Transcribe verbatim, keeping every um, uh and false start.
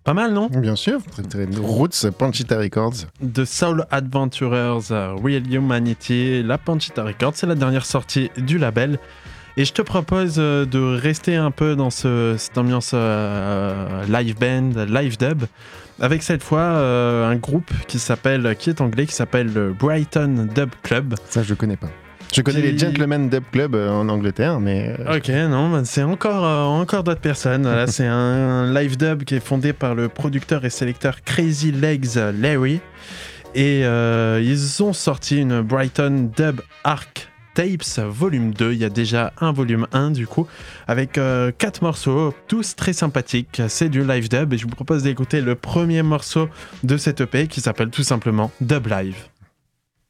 Pas mal, non? Bien sûr, très, très Roots, Panchita Records. The Soul Adventurers, uh, Real Humanity, la Panchita Records, c'est la dernière sortie du label. Et je te propose euh, de rester un peu dans ce, cette ambiance euh, live band, live dub, avec cette fois euh, un groupe qui s'appelle, qui est anglais, qui s'appelle le Brighton Dub Club. Ça, je connais pas. Je connais qui... les Gentlemen Dub Club euh, en Angleterre, mais... Euh... Ok, non, bah, c'est encore, euh, encore d'autres personnes. Là, c'est un, un live dub qui est fondé par le producteur et sélecteur Crazy Legs Larry. Et euh, ils ont sorti une Brighton Dub Arc Tapes volume deux. Il y a déjà un volume un du coup, avec euh, quatre morceaux, tous très sympathiques. C'est du live dub et je vous propose d'écouter le premier morceau de cette E P qui s'appelle tout simplement Dub Live.